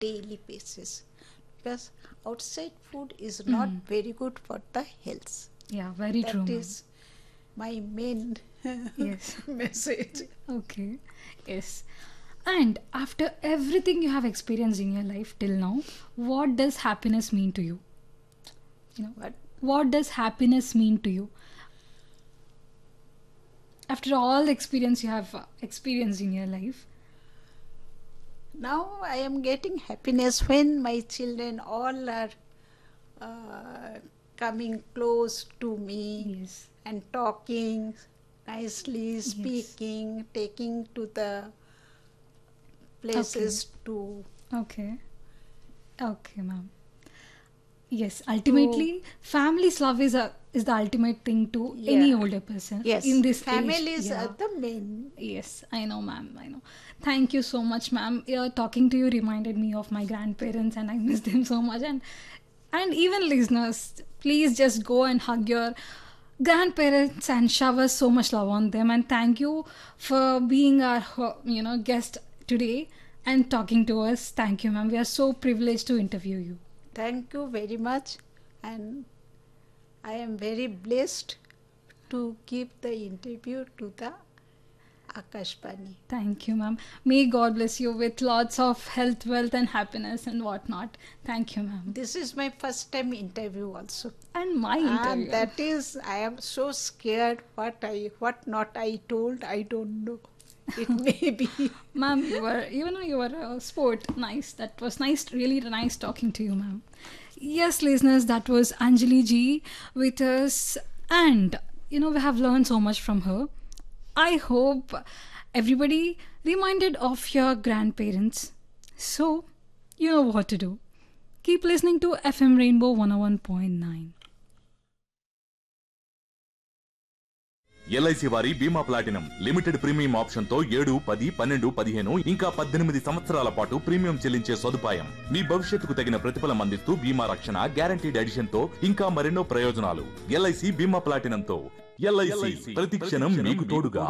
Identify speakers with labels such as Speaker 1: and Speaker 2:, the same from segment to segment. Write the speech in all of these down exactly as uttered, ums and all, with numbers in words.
Speaker 1: daily basis, because outside food is not
Speaker 2: Mm.
Speaker 1: very good for the health.
Speaker 2: Yeah, very true,
Speaker 1: That
Speaker 2: ma'am.
Speaker 1: is my main
Speaker 2: Yes.
Speaker 1: message.
Speaker 2: Okay. Yes. And after everything you have experienced in your life till now, what does happiness mean to you? You know,
Speaker 1: But
Speaker 2: what does happiness mean to you? After all the experience you have uh, experienced in your life.
Speaker 1: now I am getting happiness when my children all are uh, coming close to me
Speaker 2: Yes.
Speaker 1: and talking nicely,
Speaker 2: Yes.
Speaker 1: speaking, taking to the
Speaker 2: Okay.
Speaker 1: places to
Speaker 2: Okay. Okay, ma'am. Yes,
Speaker 1: to
Speaker 2: ultimately, family's love is a is the ultimate thing to any
Speaker 1: yeah.
Speaker 2: older person in
Speaker 1: Yes,
Speaker 2: this age.
Speaker 1: families are
Speaker 2: Yeah.
Speaker 1: the main.
Speaker 2: Yes, I know, ma'am. I know. Thank you so much, ma'am. Yeah, talking to you reminded me of my grandparents, and I miss them so much. And and even listeners, please just go and hug your grandparents and shower so much love on them. And thank you for being our ho- you know guest today and talking to us. Thank you, ma'am. We are so privileged to interview you.
Speaker 1: Thank you very much, and I am very blessed to give the interview to the Akashbani.
Speaker 2: Thank you, ma'am. May God bless you with lots of health, wealth, and happiness and whatnot. Thank you, ma'am.
Speaker 1: This is my first time interview also.
Speaker 2: And my
Speaker 1: And
Speaker 2: interview.
Speaker 1: that is, I am so scared what I, what not I told, I don't know. It may be.
Speaker 2: Ma'am, you were, even though you were a sport, nice. That was nice, really nice talking to you, ma'am. Yes, listeners, that was Anjali ji with us. And, you know, we have learned so much from her. I hope everybody reminded of your grandparents. So, you know what to do. Keep listening to F M Rainbow one oh one point nine.
Speaker 3: LIC వారి బీమా platinum limited premium option తో ఏడు పది పన్నెండు పదిహేను ఇంకా పద్దెనిమిది సంవత్సరాల పాటు ప్రీమియం చెల్లించే సదుపాయం. మీ భవిష్యత్తుకు తగిన ప్రతిఫలం అందిస్తూ బీమా రక్షణ, గ్యారంటీడ్ ఎడిషన్ తో ఇంకా మరెన్నో ప్రయోజనాలు. ఎల్ఐసి బీమా ప్లాటినం తో ఎల్ఐసి ప్రతి క్షణం మీకు తోడుగా.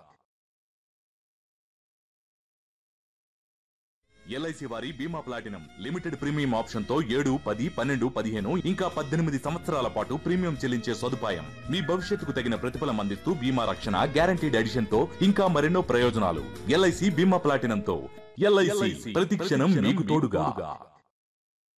Speaker 3: ఎల్ఐసి వారి బీమా ప్లాటినం లిమిటెడ్ ప్రీమియం ఆప్షన్ తో ఏడు పది పన్నెండు పదిహేను ఇంకా పద్దెనిమిది సంవత్సరాల పాటు ప్రీమియం చెల్లించే సదుపాయం. మీ భవిష్యత్తుకు తగిన ప్రతిఫలం అందిస్తూ బీమా రక్షణ, గ్యారంటీడ్ ఎడిషన్ తో ఇంకా మరెన్నో ప్రయోజనాలు. ఎల్ఐసి బీమా ప్లాటినం తో ఎల్ఐసి ప్రతి క్షణం మీకు తోడుగా.